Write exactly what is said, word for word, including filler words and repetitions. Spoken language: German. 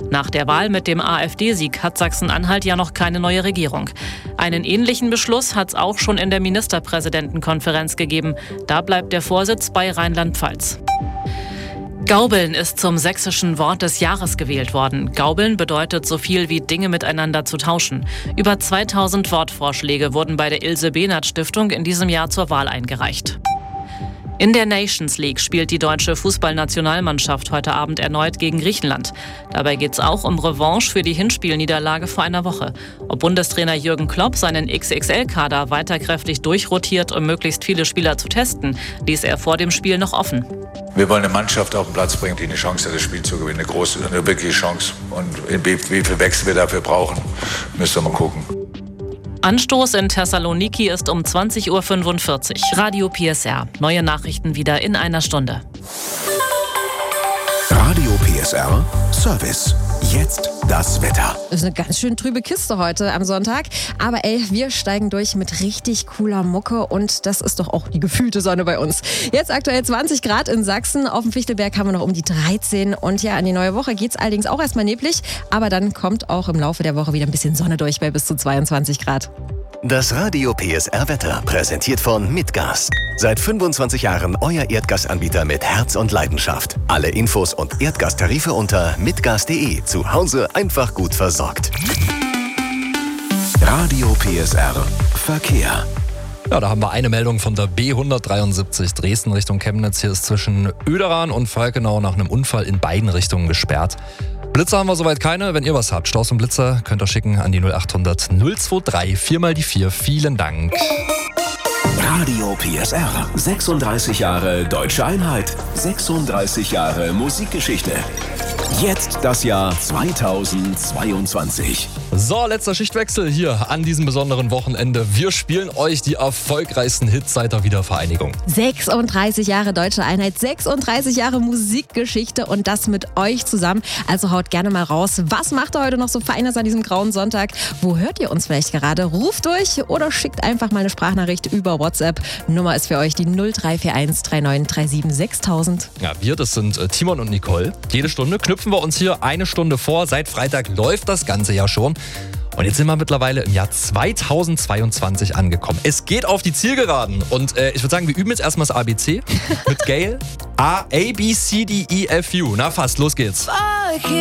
Nach der Wahl mit dem AfD-Sieg hat Sachsen-Anhalt ja noch keine neue Regierung. Einen ähnlichen Beschluss hat es auch schon in der Ministerpräsidentenkonferenz gegeben. Da bleibt der Vorsitz bei Rheinland-Pfalz. Gaubeln ist zum sächsischen Wort des Jahres gewählt worden. Gaubeln bedeutet so viel wie Dinge miteinander zu tauschen. Über zweitausend Wortvorschläge wurden bei der Ilse-Behnert-Stiftung in diesem Jahr zur Wahl eingereicht. In der Nations League spielt die deutsche Fußballnationalmannschaft heute Abend erneut gegen Griechenland. Dabei geht es auch um Revanche für die Hinspielniederlage vor einer Woche. Ob Bundestrainer Jürgen Klopp seinen X X L-Kader weiter kräftig durchrotiert, um möglichst viele Spieler zu testen, ließ er vor dem Spiel noch offen. Wir wollen eine Mannschaft auf den Platz bringen, die eine Chance hat, das Spiel zu gewinnen. Eine große, eine wirkliche Chance. Und wie, wie viel Wechsel wir dafür brauchen, müssen wir mal gucken. Anstoß in Thessaloniki ist um zwanzig Uhr fünfundvierzig. Radio P S R. Neue Nachrichten wieder in einer Stunde. Radio P S R Service. Jetzt das Wetter. Das ist eine ganz schön trübe Kiste heute am Sonntag. Aber ey, wir steigen durch mit richtig cooler Mucke und das ist doch auch die gefühlte Sonne bei uns. Jetzt aktuell zwanzig Grad in Sachsen. Auf dem Fichtelberg haben wir noch um die dreizehn. Und ja, in die neue Woche geht es allerdings auch erstmal neblig. Aber dann kommt auch im Laufe der Woche wieder ein bisschen Sonne durch bei bis zu zweiundzwanzig Grad. Das Radio P S R Wetter präsentiert von Mitgas. Seit fünfundzwanzig Jahren euer Erdgasanbieter mit Herz und Leidenschaft. Alle Infos und Erdgastarife unter mitgas punkt de. Zu Hause einfach gut versorgt. Radio P S R Verkehr. Ja, da haben wir eine Meldung von der B hundertdreiundsiebzig Dresden Richtung Chemnitz. Hier ist zwischen Oederan und Falkenau nach einem Unfall in beiden Richtungen gesperrt. Blitzer haben wir soweit keine. Wenn ihr was habt, Staus und Blitzer, könnt ihr schicken an die null achthundert null dreiundzwanzig vier mal die vier. Vielen Dank. Radio P S R. sechsunddreißig Jahre Deutsche Einheit. sechsunddreißig Jahre Musikgeschichte. Jetzt das Jahr zweitausendzweiundzwanzig. So, letzter Schichtwechsel hier an diesem besonderen Wochenende. Wir spielen euch die erfolgreichsten Hits seit der Wiedervereinigung. sechsunddreißig Jahre Deutsche Einheit, sechsunddreißig Jahre Musikgeschichte und das mit euch zusammen. Also haut gerne mal raus. Was macht ihr heute noch so Feines an diesem grauen Sonntag? Wo hört ihr uns vielleicht gerade? Ruft durch oder schickt einfach mal eine Sprachnachricht über WhatsApp. Nummer ist für euch die null drei vier eins drei neun drei sieben sechstausend. Ja, wir, das sind äh, Timon und Nicole. Jede Stunde knüpfen wir uns hier eine Stunde vor. Seit Freitag läuft das Ganze ja schon. Und jetzt sind wir mittlerweile im Jahr zweitausendzweiundzwanzig angekommen. Es geht auf die Zielgeraden. Und äh, ich würde sagen, wir üben jetzt erstmal das A B C mit Gail. A, A, B, C, D, E, F, U. Na fast, los geht's.